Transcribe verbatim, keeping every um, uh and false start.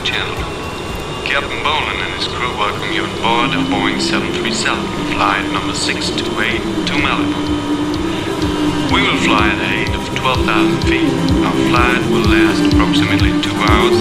Channel. Captain Boland and his crew welcome you on board a Boeing seven thirty-seven, flight number six two eight to Malibu. We will fly at a height of twelve thousand feet. Our flight will last approximately two hours.